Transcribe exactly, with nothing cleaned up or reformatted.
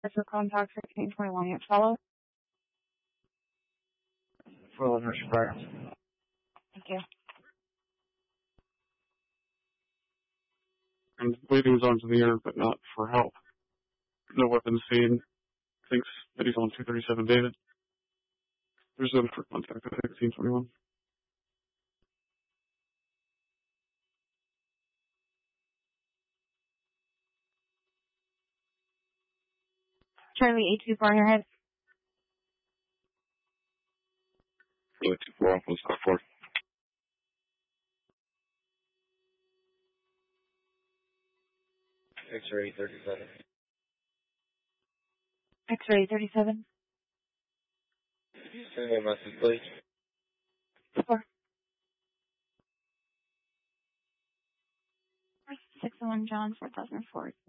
For contact sixteen twenty-one, you follow? For Nurse Fire. Thank you. And waving is onto the air, but not for help. No weapons seen. Thinks that he's on two thirty-seven David. Resume for contact at sixteen twenty-one. Charlie eight two four, your head. eight two four, let's go for it. X-ray thirty-seven. X-ray thirty-seven. Send me a message, please. Four. six oh one John, four thousand four.